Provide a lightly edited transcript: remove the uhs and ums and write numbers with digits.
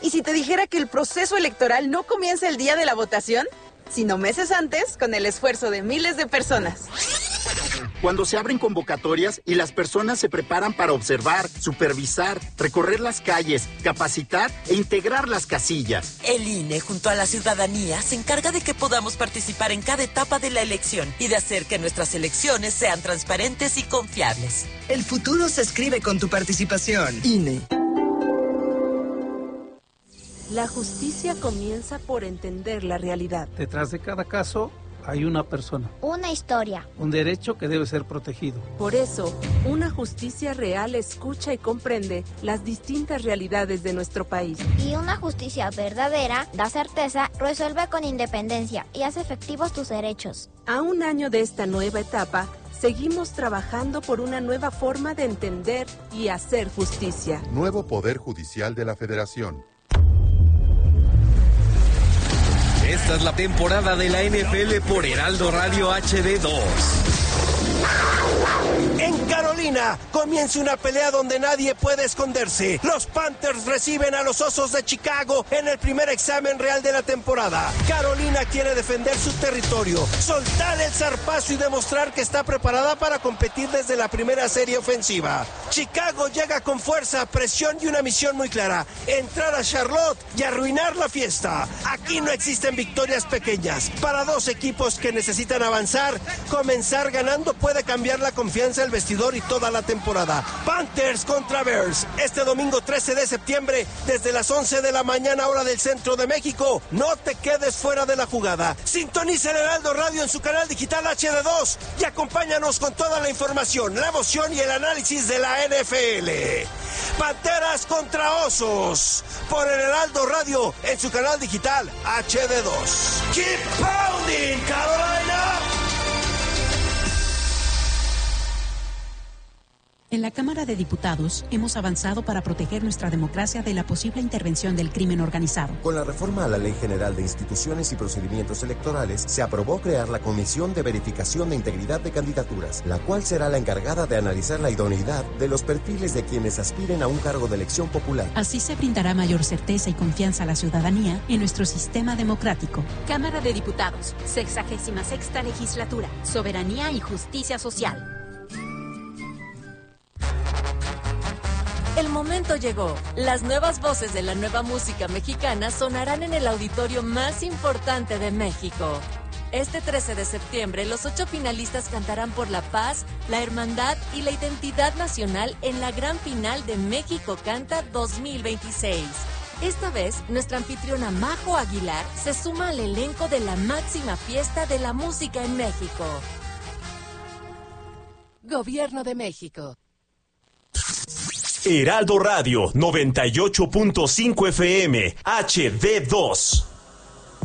¿Y si te dijera que el proceso electoral no comienza el día de la votación, sino meses antes, con el esfuerzo de miles de personas? Cuando se abren convocatorias y las personas se preparan para observar, supervisar, recorrer las calles, capacitar e integrar las casillas. El INE, junto a la ciudadanía, se encarga de que podamos participar en cada etapa de la elección y de hacer que nuestras elecciones sean transparentes y confiables. El futuro se escribe con tu participación. INE. La justicia comienza por entender la realidad. Detrás de cada caso hay una persona. Una historia. Un derecho que debe ser protegido. Por eso, una justicia real escucha y comprende las distintas realidades de nuestro país. Y una justicia verdadera da certeza, resuelve con independencia y hace efectivos tus derechos. A un año de esta nueva etapa, seguimos trabajando por una nueva forma de entender y hacer justicia. Nuevo Poder Judicial de la Federación. Esta es la temporada de la NFL por Heraldo Radio HD2. En Carolina comienza una pelea donde nadie puede esconderse. Los Panthers reciben a los Osos de Chicago en el primer examen real de la temporada. Carolina quiere defender su territorio, soltar el zarpazo y demostrar que está preparada para competir desde la primera serie ofensiva. Chicago llega con fuerza, presión y una misión muy clara: entrar a Charlotte y arruinar la fiesta. Aquí no existen victorias pequeñas. Para dos equipos que necesitan avanzar, comenzar ganando puede cambiar la confianza, el vestidor y toda la temporada. Panthers contra Bears, este domingo 13 de septiembre, desde las 11 de la mañana, hora del centro de México. No te quedes fuera de la jugada. Sintoniza el Heraldo Radio en su canal digital HD2 y acompáñanos con toda la información, la emoción y el análisis de la NFL. Panteras contra Osos, por el Heraldo Radio en su canal digital HD2. Keep pounding, Carolina. En la Cámara de Diputados hemos avanzado para proteger nuestra democracia de la posible intervención del crimen organizado. Con la reforma a la Ley General de Instituciones y Procedimientos Electorales, se aprobó crear la Comisión de Verificación de Integridad de Candidaturas, la cual será la encargada de analizar la idoneidad de los perfiles de quienes aspiren a un cargo de elección popular. Así se brindará mayor certeza y confianza a la ciudadanía en nuestro sistema democrático. Cámara de Diputados, 66ª Legislatura, Soberanía y Justicia Social. El momento llegó. Las nuevas voces de la nueva música mexicana sonarán en el auditorio más importante de México. Este 13 de septiembre, los 8 finalistas cantarán por la paz, la hermandad y la identidad nacional en la gran final de México Canta 2026. Esta vez, nuestra anfitriona Majo Aguilar se suma al elenco de la máxima fiesta de la música en México. Gobierno de México. Heraldo Radio 98.5 FM HD2.